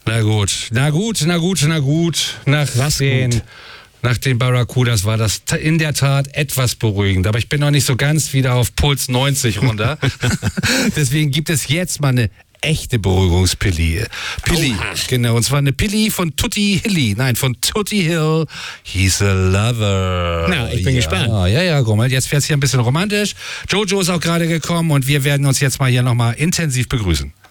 Na gut. Nach den Barracudas war das in der Tat etwas beruhigend. Aber ich bin noch nicht so ganz wieder auf Puls 90 runter. Deswegen gibt es jetzt mal eine echte Beruhigungspilli. Genau. Und zwar eine Pilli von Tutti Hilly. Nein, von Tutti Hill. He's a lover. Na, ich bin gespannt. Ja, Grummel. Jetzt wird's hier ein bisschen romantisch. Jojo ist auch gerade gekommen und wir werden uns jetzt mal hier nochmal intensiv begrüßen.